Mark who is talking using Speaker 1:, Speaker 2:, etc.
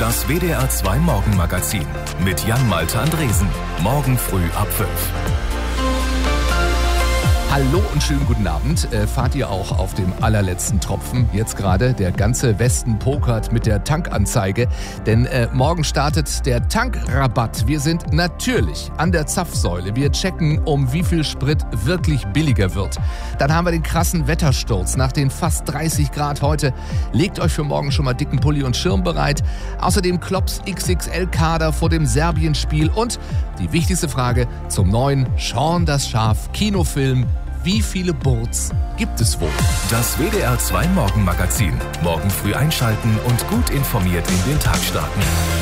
Speaker 1: Das WDR 2 Morgenmagazin mit Jan-Malte Andresen. Morgen früh ab 5.
Speaker 2: Hallo und schönen guten Abend. Fahrt ihr auch auf dem allerletzten Tropfen? Jetzt gerade, der ganze Westen pokert mit der Tankanzeige, denn morgen startet der Tankrabatt. Wir sind natürlich an der Zapfsäule. Wir checken, um wie viel Sprit wirklich billiger wird. Dann haben wir den krassen Wettersturz nach den fast 30 Grad heute. Legt euch für morgen schon mal dicken Pulli und Schirm bereit. Außerdem Klopps XXL-Kader vor dem Serbien-Spiel und die wichtigste Frage zum neuen Shaun das Schaf Kinofilm. Wie viele Burz gibt es wohl?
Speaker 1: Das WDR 2 Morgenmagazin. Morgen früh einschalten und gut informiert in den Tag starten.